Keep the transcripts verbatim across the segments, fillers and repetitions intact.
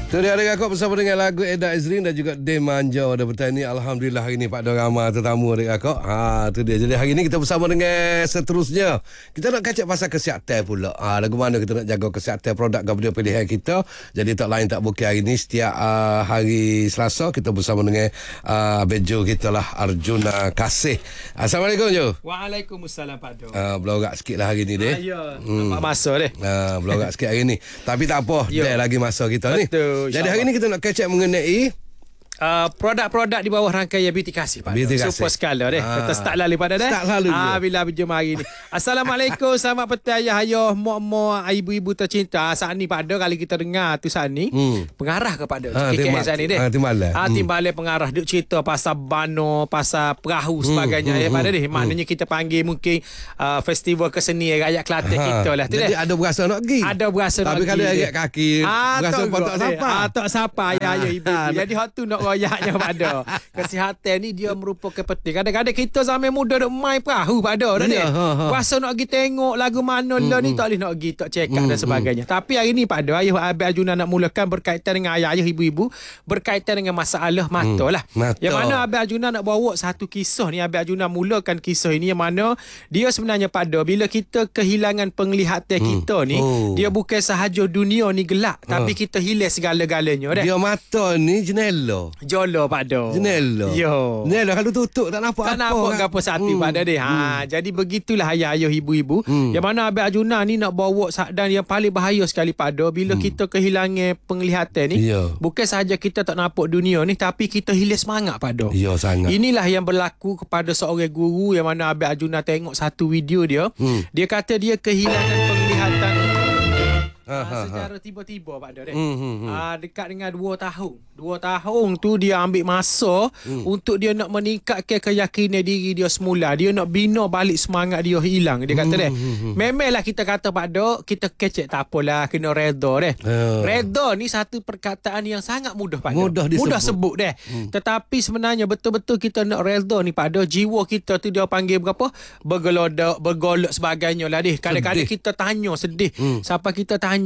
Itu dia adik akak bersama dengan lagu Eda Izrin dan juga Dem Manjau pada petang ini. Alhamdulillah hari ini Pak Don ramai tetamu adik akak. Ha, tu dia. Jadi hari ini kita bersama dengan seterusnya. Kita nak kacak pasal kesihatan pula. Ha, lagu mana kita nak jaga kesihatan produk gabungan pilihan kita. Jadi tak lain tak bukan hari ini setiap uh, hari Selasa kita bersama dengan uh, Bejo kita lah Arjuna Kasih. Assalamualaikum Jo. Waalaikumsalam Pak Don. Uh, Belorak sikit lah hari ni deh. Ah, ya, hmm. nampak masa deh. Uh, Belorak sikit hari ni. Tapi tak apa, dah lagi masa kita ni. Betul. Jadi hari ni kita nak kecek mengenai Uh, produk-produk di bawah rangkaian Beauty Kasih Pak. Beauty Kasih. Super skala deh. Ha. Kita start lalu pada dah. Start lalu. Ah bila berjumpa hari ni. Assalamualaikum, selamat petang ayah ayah, mak-mak, ibu-ibu tercinta. Saat ni Pak Don kali kita dengar tu saat ni hmm. pengarah ke Pak Don. Ha, K K S saat ni deh. Ha, timbalan. Ah timbalan hmm. pengarah duk cerita pasal bano, pasal perahu sebagainya hmm. ya Pak Don deh. Maknanya kita panggil mungkin uh, festival kesenian rakyat Kelantan ha. kita lah tu deh. Jadi ada berasa nak pergi. Ada berasa nak pergi. Tapi kalau agak kaki ah, berasa pun tak sapa. Ah tak sapa ayah ayah ibu-ibu. Jadi hak tu nak royaknya Pak Don. Kesihatan ni dia merupakan penting. Kadang-kadang kita zaman muda duk main perahu Pak Don dah ni. Rasa nak pergi tengok lagu mana lah ni tak boleh nak pergi tak check up dan sebagainya. Tapi hari ni Pak Don, ayah Abang Arjuna nak mulakan berkaitan dengan ayah-ayah ibu-ibu berkaitan dengan masalah mata lah. Mata. Yang mana Abang Arjuna nak bawa satu kisah ni. Abang Arjuna mulakan kisah ini yang mana dia sebenarnya Pak Don, bila kita kehilangan penglihatan hmm. kita ni, oh. dia bukan sahaja dunia ni gelap, ha. tapi kita hilang segala-galanya dah. Dia mata ni jenela. Jolo Pak Don. Jenela. Yo. Jenela kalau tutup tak nampak tak apa. Tak nampak apa satu hmm. pada dia. Ha, hmm. jadi begitulah ayah-ayah ibu-ibu. Hmm. Yang mana Abang Arjuna ni nak bawa dan yang paling bahaya sekali pada bila hmm. kita kehilangan penglihatan ni. Yeah. Bukan sahaja kita tak nampak dunia ni, tapi kita hilang semangat pada. Ya, sangat. Inilah yang berlaku kepada seorang guru yang mana Abang Arjuna tengok satu video dia. Hmm. Dia kata dia kehilangan penglihatan Ha, ha, secara ha. tiba-tiba Pak Don. Hmm, hmm, hmm. Ah, dekat dengan dua tahun. Dua tahun tu dia ambil masa hmm. untuk dia nak meningkatkan keyakinan diri dia semula. Dia nak bina balik semangat dia hilang. Dia kata hmm, deh. Hmm, hmm. Memanglah kita kata Pak Don, kita kecek tak apalah, kena redha deh. Uh. Redha ni satu perkataan yang sangat mudah Pak Don. Mudah disebut. Mudah sebut deh. Hmm. Tetapi sebenarnya betul-betul kita nak redha ni Pak Don, jiwa kita tu dia panggil berapa? Bergelodak, bergolak sebagainya lah deh. Kadang-kadang kita tanya sedih. Hmm. Siapa kita tanya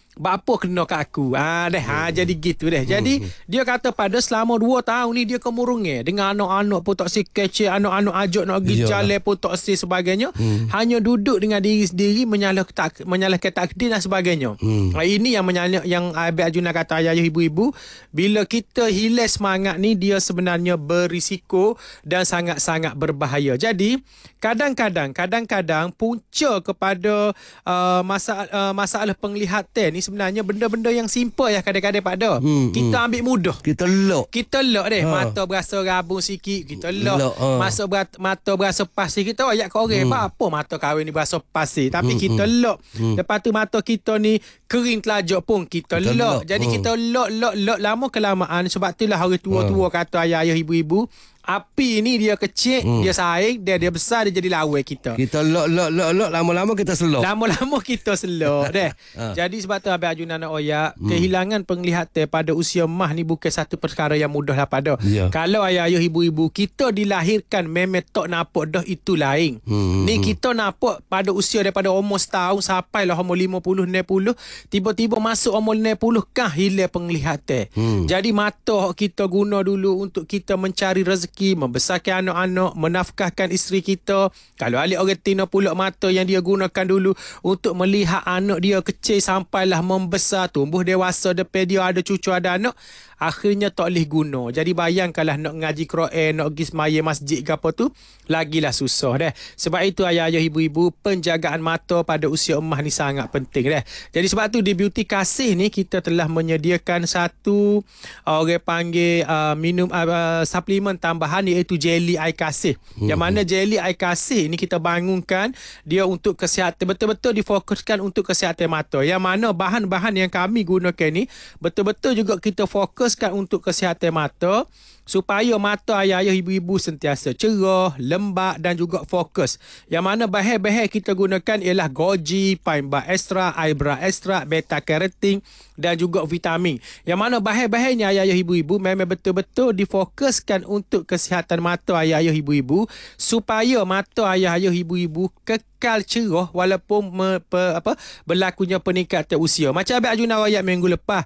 apa kena kat aku? Ah deh, ha jadi gitu deh. Jadi hmm. dia kata pada selama dua tahun ni dia kemurungan dengan anak-anak pun tak si kecil, anak-anak ajak nak pergi jalan pun tak si sebagainya. Hmm. Hanya duduk dengan diri sendiri menyalahkan tak menyalahkan takdir dan sebagainya. Hmm. Ha, ini yang menyalah yang Abang Arjuna kata ayah ibu-ibu, bila kita hilang semangat ni dia sebenarnya berisiko dan sangat-sangat berbahaya. Jadi kadang-kadang kadang-kadang punca kepada uh, masalah uh, masalah penglihatan ni sebenarnya benda-benda yang simple ya kadang-kadang Pak Don. Hmm, kita hmm. ambil mudah. Kita lock. Kita lock deh. Ha. Mata berasa rabun sikit, kita lock. lock ha. Masa berat, mata berasa pasir, kita ayat ke orang, hmm. apa mata kahwin ni berasa pasir. Tapi hmm, kita hmm. lock. Hmm. Lepas tu mata kita ni kering telajak pun kita, kita lock. lock. Jadi hmm. kita lock, lock, lock. Lama kelamaan. Sebab itulah orang tua-tua hmm. kata ayah-ayah ibu-ibu, api ni dia kecil, hmm. dia saing, dia dia besar, dia jadi lawan kita. Kita lock, lock, lock, lock. Lama-lama kita selok. Lama-lama kita selok deh. Ha. Jadi sebab tu Abang Arjuna nak oyak, hmm. kehilangan penglihatan pada usia mah ni bukan satu perkara yang mudah lah pada. Ya. Kalau ayah-ayah ibu-ibu kita dilahirkan memang tak nampak dah, itu lain. Hmm. Ni kita nampak pada usia daripada umur setahun sampai lah umur lima puluh enam puluh, tiba-tiba masuk umur enam puluh kah hilang penglihatan. Hmm. Jadi mata kita guna dulu untuk kita mencari rezeki, membesarkan anak-anak, menafkahkan isteri kita. Kalau alik orang Tino pula mata yang dia gunakan dulu untuk melihat anak dia kecil sampailah membesar, tumbuh dewasa, depan dia ada cucu, ada anak, akhirnya tak boleh guna. Jadi bayangkanlah nak ngaji Quran, nak pergi semaya masjid ke apa tu, lagilah susah dah. Sebab itu ayah-ayah ibu-ibu, penjagaan mata pada usia emah ni sangat penting dah. Jadi sebab tu di Beauty Kasih ni kita telah menyediakan satu orang panggil uh, minum uh, suplemen tambahan, iaitu jelly air kasih. Hmm. Yang mana jelly air kasih ni kita bangunkan dia untuk kesihatan, betul-betul difokuskan untuk kesihatan mata. Yang mana bahan-bahan yang kami gunakan ni betul-betul juga kita fokuskan untuk kesihatan mata, supaya mata ayah-ayah ibu-ibu sentiasa cerah, lembap dan juga fokus. Yang mana bahan-bahan kita gunakan ialah goji, pine bar extra, eyebrow extra, beta carotene dan juga vitamin. Yang mana bahan-bahannya ayah-ayah ibu-ibu memang betul-betul difokuskan untuk kesihatan mata ayah-ayah ibu-ibu, supaya mata ayah-ayah ibu-ibu kekal cerah walaupun me, pe, apa, berlakunya peningkatan usia. Macam Abang Arjuna ayat minggu lepas,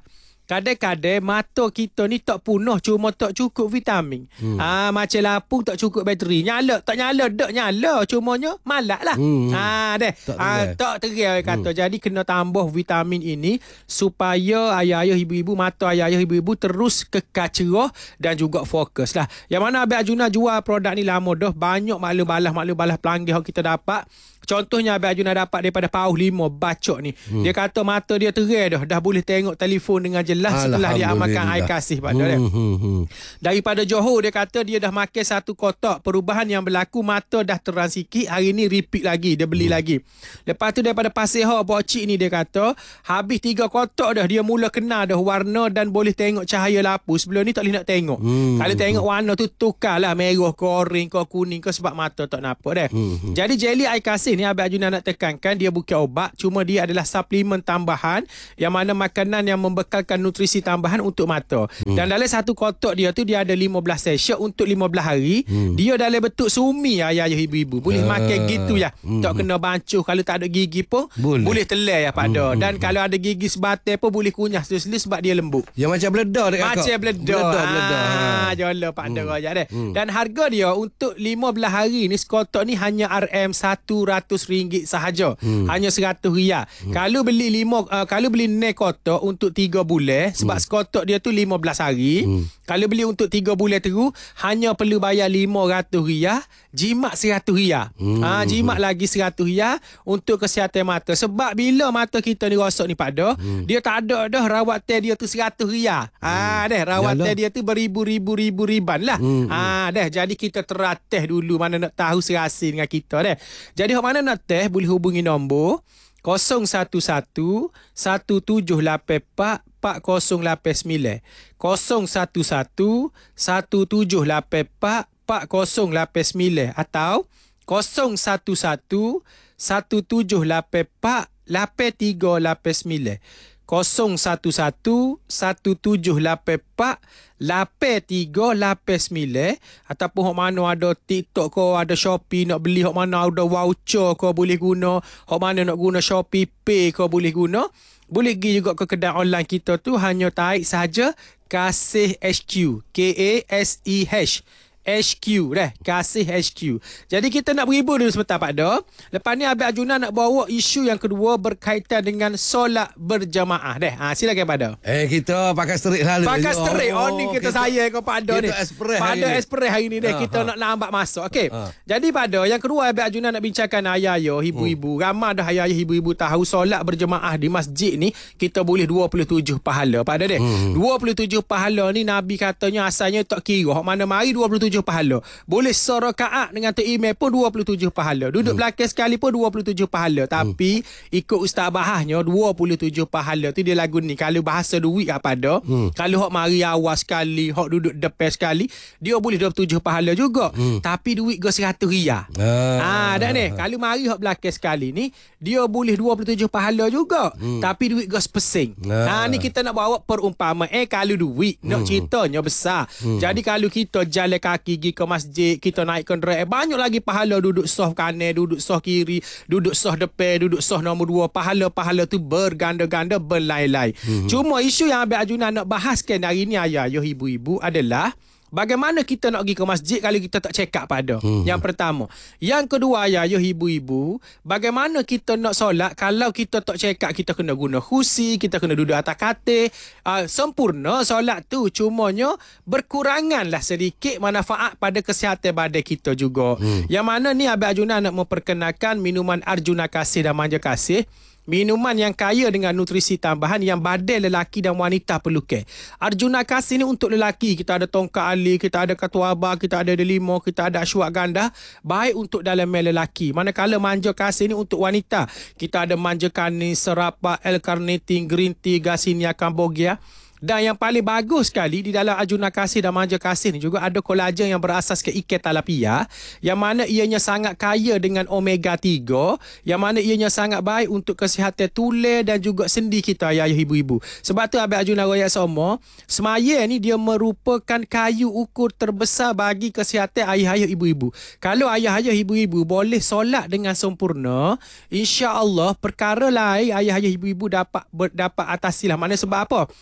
kadang-kadang mata kita ni tak punah, cuma tak cukup vitamin. Hmm. Ah, macam lampu tak cukup bateri. Nyala, tak nyala, dak nyala. Cumanya malak lah. Hmm. Ah, deh. Tak ah, tak terai kata. Hmm. Jadi kena tambah vitamin ini supaya ayah-ayah ibu-ibu, mata ayah-ayah ibu-ibu terus kekal cerah dan juga fokus lah. Yang mana Abang Arjuna jual produk ni lama dah. Banyak maklum balas pelanggan yang kita dapat. Contohnya Abang Arjuna dapat daripada Pauh lima bacok ni. Hmm. Dia kata mata dia terai dah. Dah boleh tengok telefon dengan jelas setelah dia amalkan air kasih pada dia. Hmm, hmm, hmm. Daripada Johor dia kata dia dah makan satu kotak. Perubahan yang berlaku, mata dah terang sikit. Hari ni repeat lagi. Dia beli hmm. lagi. Lepas tu daripada Pasir Hor Pok Cik ni dia kata habis tiga kotak dah dia mula kenal dah warna dan boleh tengok cahaya lampu. Sebelum ni tak boleh nak tengok. Hmm. Kalau tengok warna tu tukarlah merah ke oren ke kuning ke sebab mata tak nampak dah. Hmm. Jadi jelly air kasih ni Abang Arjuna nak tekankan dia bukan ubat, cuma dia adalah suplemen tambahan yang mana makanan yang membekalkan nutrisi tambahan untuk mata. Hmm. Dan dalam satu kotak dia tu dia ada lima belas sachet untuk lima belas hari. Hmm. Dia dalam bentuk sumi ayah-ayah ibu-ibu. Boleh uh, makan gitu ya. Hmm. Tak kena bancuh, kalau tak ada gigi pun boleh, boleh telan ya pada. Hmm. Dan hmm. kalau ada gigi sebatai pun boleh kunyah selesai sebab dia lembut. Yang macam beledar dekat kau. Macam beledar. Beledar. Ha, jola pada hmm. raya deh. Hmm. Dan harga dia untuk lima belas hari ni sekotak ni hanya R M seratus ringgit sahaja. Hmm. Hanya seratus riyal. Hmm. Kalau beli lima uh, kalau beli ne kotak untuk tiga bulan sebab hmm. sekotak dia tu lima belas hari. Hmm. Kalau beli untuk tiga bulan tu hanya perlu bayar lima ratus riyal, jimat seratus riyal. Hmm. Ha, jimat lagi seratus riyal untuk kesihatan mata. Sebab bila mata kita ni rosak ni pada, hmm. dia tak ada dah rawat teh dia tu seratus riyal. Ha, hmm. deh rawat teh dia tu beribu-ribu ribu riban lah. Hmm. Ha, deh jadi kita terateh dulu mana nak tahu serasi dengan kita deh. Jadi hok mana nak teh boleh hubungi nombor kosong satu satu satu tujuh lapan empat empat kosong lapan sembilan kosong satu satu satu tujuh lapan empat empat kosong lapan sembilan atau kosong satu satu satu tujuh lapan empat lapan tiga lapan sembilan kosong satu satu satu tujuh lapan empat lapan tiga lapan sembilan ataupun hok mana ada TikTok ke, ada Shopee nak beli, hok mana ada voucher ke boleh guna, hok mana nak guna Shopee Pay ke boleh guna. Boleh pergi juga ke kedai online kita tu, hanya tarik saja Kasih H Q, K A S E H H Q dah, Kasih H Q. Jadi kita nak beribu dulu sebentar Pak Do. Lepas ni Abang Arjuna nak bawa isu yang kedua berkaitan dengan solat berjamaah deh. Ha, silakan Pak Do. Eh kita pakai sterik lalu. Pakai sterik. Oh, oh ni kita, kita saya ke Pak Do ni. Pak Do express hari ni deh. Ha, kita ha. nak lambat masuk. Okey. Ha. Jadi Pak Do, yang kedua Abang Arjuna nak bincangkan ayah-ayah, ibu-ibu. Hmm. Ramai dah ayah-ayah ibu-ibu tahu solat berjamaah di masjid ni kita boleh dua puluh tujuh pahala Pak Do deh. Hmm. dua puluh tujuh pahala ni Nabi katanya asalnya tak kira. Hok mana mari dua puluh tujuh pahala. Boleh serakaat dengan terimam pun dua puluh tujuh pahala. Duduk hmm. belakang sekali pun dua puluh tujuh pahala. Tapi hmm. ikut Ustaz Bahasnya dua puluh tujuh pahala tu dia lagu ni. Kalau bahasa duit apa dah. Hmm. Kalau hok mari awal sekali, hok duduk depan sekali, dia boleh dua puluh tujuh pahala juga. Hmm. Tapi duit ke seratus riyal. Ah, ah dah ni. Kalau mari hok belakang sekali ni, dia boleh dua puluh tujuh pahala juga. Hmm. Tapi duit ke sepesing. Ah. ah ni kita nak bawa perumpamaan. Eh kalau duit hmm. nak ceritanya besar. Hmm. Jadi kalau kita jalan kaki pergi ke masjid, kita naik kenderaan, banyak lagi pahala. Duduk soh kanan, duduk soh kiri, duduk soh depan, duduk soh nombor dua. Pahala-pahala tu berganda-ganda, berlai-lai. Hmm. Cuma isu yang Abang Arjuna nak bahaskan hari ni ayah, ayah ibu-ibu adalah bagaimana kita nak pergi ke masjid kalau kita tak check up pada. Hmm. Yang pertama. Yang kedua ayah, ayah ibu-ibu, bagaimana kita nak solat kalau kita tak check up, kita kena guna kursi, kita kena duduk atas katil. Uh, sempurna solat tu, cumanya berkuranganlah sedikit manfaat pada kesihatan badan kita juga. Hmm. Yang mana ni Abang Arjuna nak memperkenalkan minuman Arjuna Kasih dan Manja Kasih. Minuman yang kaya dengan nutrisi tambahan yang badan lelaki dan wanita perlukan. Arjuna Kasih ni untuk lelaki. Kita ada tongkat ali, kita ada katuaba, kita ada delima, kita ada ashwagandha. Baik untuk dalaman lelaki. Manakala Manja Kasih ni untuk wanita. Kita ada manja kanis, serapa, L-carnitine, green tea, Garcinia cambogia. Dan yang paling bagus sekali di dalam Arjuna Kasih dan Manja Kasih ni juga ada kolagen yang berasaskan ikan talapia, yang mana ianya sangat kaya dengan omega tiga, yang mana ianya sangat baik untuk kesihatan tulang dan juga sendi kita ayah ibu-ibu. Sebab tu Abang Arjuna royak semua, semaya ni dia merupakan kayu ukur terbesar bagi kesihatan ayah-ayah ibu-ibu. Kalau ayah-ayah ibu-ibu boleh solat dengan sempurna, insya-Allah perkara lain ayah-ayah ibu-ibu dapat dapat atasilah. Mana sebab apa? Sebab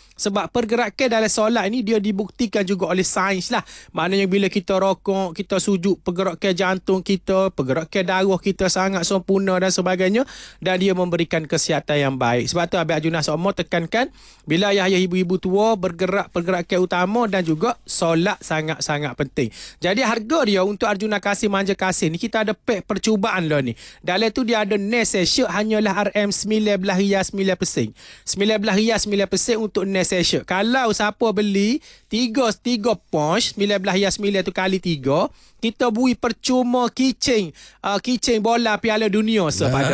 pergerakan dalam solat ni dia dibuktikan juga oleh sains lah. Maknanya bila kita rokok, kita sujud, pergerakan jantung kita, pergerakan darah kita sangat sempurna dan sebagainya, dan dia memberikan kesihatan yang baik. Sebab tu Abang Arjuna Sokmo tekankan bila ayah-ayah ibu-ibu tua bergerak pergerakan utama dan juga solat sangat-sangat penting. Jadi harga dia untuk Arjuna Kasih Manja Kasih ni kita ada pack percubaan lah ni. Dalam tu dia ada Nest Session hanyalah R M sembilan belas riyal sembilan persen. sembilan belas riyal sembilan persen untuk Nest Session. Kalau siapa beli tiga tiga punch sembilan belas riyal sembilan tu kali tiga, kita bui percuma keychain uh, keychain bola Piala Dunia sepada.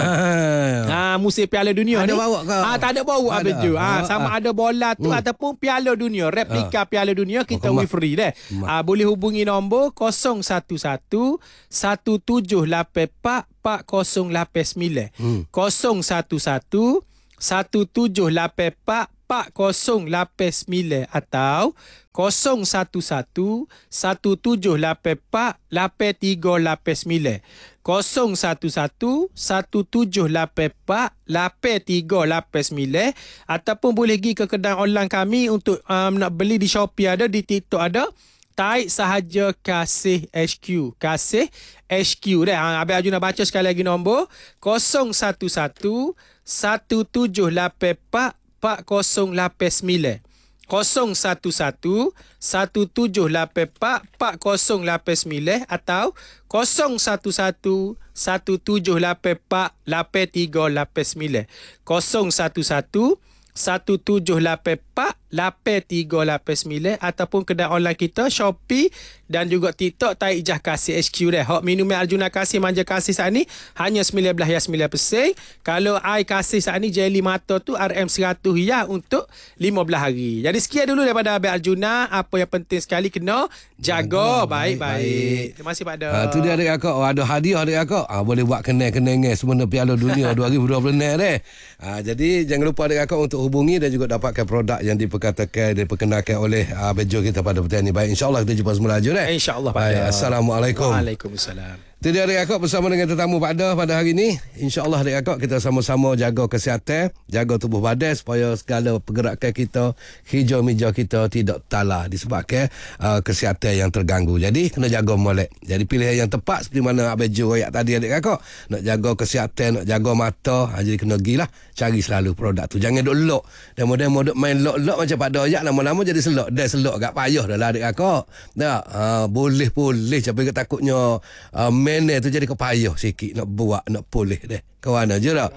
Ha, musim Piala Dunia ada ni. bawa ke? Ha, tak ada bawa Abang Ju. Ha, sama ada bola tu hmm. ataupun Piala Dunia, replika ha. Piala Dunia kita oh, free deh. Ha, boleh hubungi nombor kosong satu satu satu tujuh lapan empat empat kosong lapan sembilan. Hmm. kosong satu satu satu tujuh lapan empat empat kosong lapan sembilan atau kosong satu satu satu tujuh lapan empat lapan tiga lapan sembilan. kosong satu satu satu tujuh lapan empat lapan tiga lapan sembilan ataupun boleh pergi ke kedai online kami untuk um, nak beli di Shopee ada, di TikTok ada. Taik sahaja Kasih H Q. Kasih H Q dah. Ha, Abang Arjuna baca sekali lagi nombor kosong satu satu satu tujuh lapan empat empat kosong lapan sembilan. kosong satu satu satu tujuh lapan empat empat kosong lapan sembilan atau kosong satu satu satu tujuh lapan empat lapan tiga lapan sembilan. kosong satu satu satu tujuh lapan empat lapan tiga lapan sembilan ataupun kedai online kita Shopee dan juga TikTok Taik Jah Kasih H Q dah. Hak minum Arjuna Kasih Manja Kasih saat ni hanya sembilan belas riyal sembilan persen. Kalau ai kasih saat ni jeli mata tu R M seratus riyal untuk lima belas hari. Jadi sekian dulu daripada Abang Arjuna. Apa yang penting sekali kena jaga baik-baik. Terima kasih Pak Dok. Ha, tu dia adik akak. Oh, ada hadiah adik akak. Ha, boleh buat kenang-kenangan semua Piala Dunia dua ribu dua puluh enam deh. Ha, jadi jangan lupa adik akak untuk hubungi dan juga dapatkan produk yang diperkatakan diperkenalkan oleh uh, Bejo kita pada petang ni. Baik, insya-Allah kita jumpa semula laju deh. Insya-Allah Pak. Baik, assalamualaikum. Waalaikumsalam. Itu dia adik akak bersama dengan tetamu Pak Da pada hari ini. InsyaAllah adik akak kita sama-sama jaga kesihatan, jaga tubuh badan supaya segala pergerakan kita, hijau mijau kita tidak talah disebabkan uh, kesihatan yang terganggu. Jadi kena jaga molek. Jadi pilihan yang tepat seperti mana Abang Jo ayat tadi adik akak. Nak jaga kesihatan, nak jaga mata, ha, jadi kena gilah cari selalu produk tu. Jangan duk lok. Dan model duk main lok-lok macam Pak Da ayat lama-lama jadi selok. Dah selok agak payah dah lah adik akak. Tak, uh, boleh-boleh tapi takutnya uh, mana tu jadi kepayah sikit nak buat, nak pulih deh. Kawan aja dah.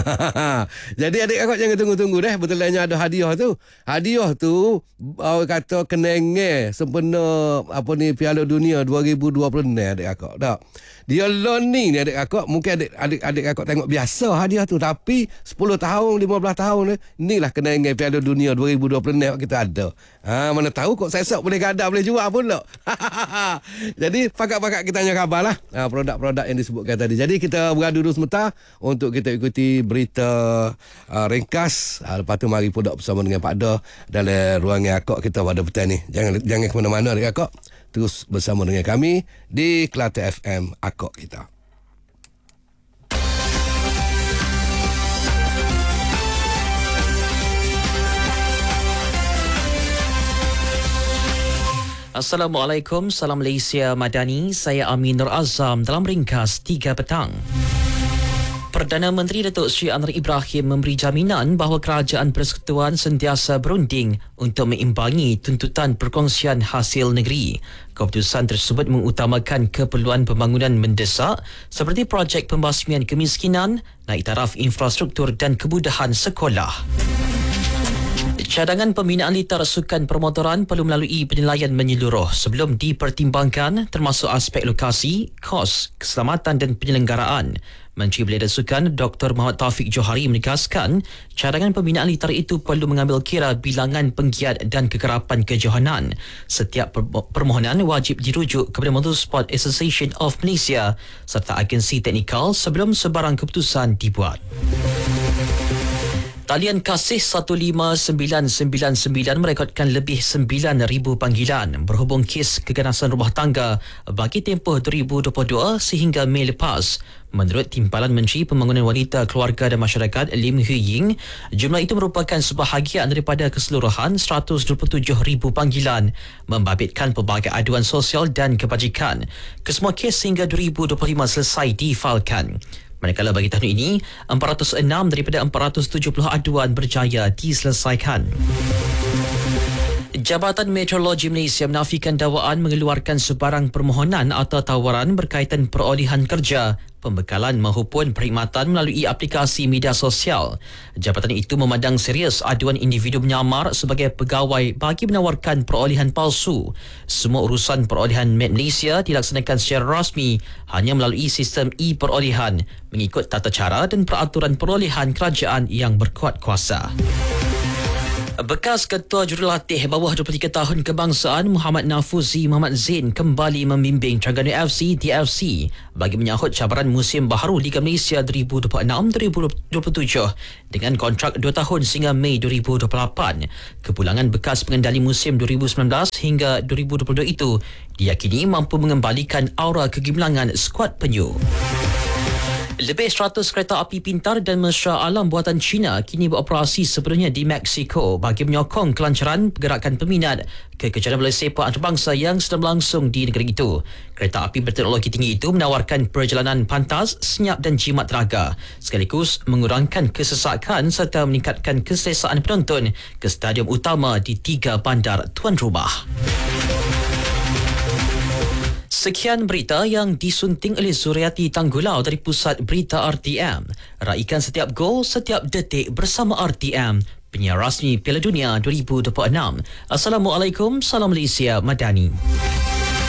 Jadi adik akak jangan tunggu-tunggu deh. Betulnya ada hadiah tu. Hadiah tu orang kata kenangan sempena apa ni Piala Dunia dua ribu dua puluh enam adik akak. Tak. Dia learning ni adik akak. Mungkin adik adik adik akak tengok biasa hadiah tu, tapi sepuluh tahun, lima belas tahun ni inilah kenangan Piala Dunia dua ribu dua puluh enam kita ada. Ha, mana tahu kok saya boleh gadah, boleh jual pun tak. Jadi pakat-pakat kita tanya khabarlah ha, produk-produk yang disebutkan tadi. Jadi kita beradu dulu sebentar untuk kita ikuti berita uh, ringkas. Uh, lepas tu mari pun bersama dengan Pak Da dalam ruangan akak kita pada petang ni. Jangan jangan ke mana-mana dekat akak. Terus bersama dengan kami di Kelate F M akak kita. Assalamualaikum, salam Malaysia Madani. Saya Amin Nur Azam dalam ringkas tiga petang. Perdana Menteri Datuk Seri Anwar Ibrahim memberi jaminan bahawa kerajaan persekutuan sentiasa berunding untuk meimbangi tuntutan perkongsian hasil negeri. Keputusan tersebut mengutamakan keperluan pembangunan mendesak seperti projek pembasmian kemiskinan, naik taraf infrastruktur dan kemudahan sekolah. Cadangan pembinaan litar sukan permotoran perlu melalui penilaian menyeluruh sebelum dipertimbangkan, termasuk aspek lokasi, kos, keselamatan dan penyelenggaraan. Menteri Belia dan Sukan Doktor Muhammad Taufik Johari menegaskan cadangan pembinaan litar itu perlu mengambil kira bilangan penggiat dan kekerapan kejohanan. Setiap permohonan wajib dirujuk kepada Motorsport Association of Malaysia serta agensi teknikal sebelum sebarang keputusan dibuat. Talian Kasih satu lima sembilan sembilan sembilan merekodkan lebih sembilan ribu panggilan berhubung kes keganasan rumah tangga bagi tempoh dua ribu dua puluh dua sehingga Mei lepas. Menurut Timbalan Menteri Pembangunan Wanita, Keluarga dan Masyarakat Lim Hui Ying, jumlah itu merupakan sebahagian daripada keseluruhan seratus dua puluh tujuh ribu panggilan membabitkan pelbagai aduan sosial dan kebajikan. Kesemua kes hingga dua ribu dua puluh lima selesai difailkan. Manakala bagi tahun ini, empat ratus enam daripada empat ratus tujuh puluh aduan berjaya diselesaikan. Jabatan Meteorologi Malaysia menafikan dakwaan mengeluarkan sebarang permohonan atau tawaran berkaitan perolehan kerja, pembekalan maupun perkhidmatan melalui aplikasi media sosial. Jabatan itu memandang serius aduan individu menyamar sebagai pegawai bagi menawarkan perolehan palsu. Semua urusan perolehan Met Malaysia dilaksanakan secara rasmi hanya melalui sistem e-perolehan mengikut tata cara dan peraturan perolehan kerajaan yang berkuat kuasa. Bekas Ketua Jurulatih bawah dua puluh tiga tahun kebangsaan Muhammad Nafuzi Muhammad Zain kembali membimbing Terengganu F C T F C bagi menyahut cabaran musim baharu Liga Malaysia dua ribu dua puluh enam dua ribu dua puluh tujuh dengan kontrak dua tahun sehingga Mei dua ribu dua puluh lapan. Kepulangan bekas pengendali musim dua ribu sembilan belas hingga dua ribu dua puluh dua itu diyakini mampu mengembalikan aura kegemilangan skuad penyu. Lebih seratus kereta api pintar dan mesra alam buatan China kini beroperasi sepenuhnya di Mexico bagi menyokong kelancaran pergerakan peminat ke kejuaraan bola sepak antarabangsa yang sedang berlangsung di negara itu. Kereta api berteknologi tinggi itu menawarkan perjalanan pantas, senyap dan jimat teraga, sekaligus mengurangkan kesesakan serta meningkatkan keselesaan penonton ke stadium utama di tiga bandar tuan rumah. Sekian berita yang disunting oleh Zuriati Tanggulau dari Pusat Berita R T M. Raikan setiap gol, setiap detik bersama R T M, penyiar rasmi Piala Dunia dua ribu dua puluh enam. Assalamualaikum, salam Malaysia Madani.